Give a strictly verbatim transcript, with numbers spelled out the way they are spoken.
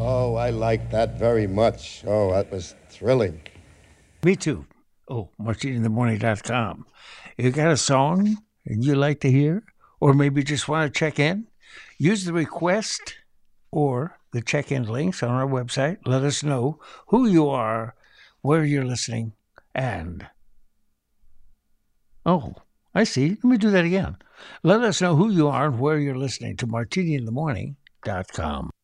Oh, I liked that very much. Oh, that was thrilling. Me too. Oh, martini in the morning dot com. You got a song you like to hear? Or maybe just want to check in? Use the request or the check-in links on our website. Let us know who you are, where you're listening, and... Oh, I see. Let me do that again. Let us know who you are and where you're listening to martini in the morning dot com.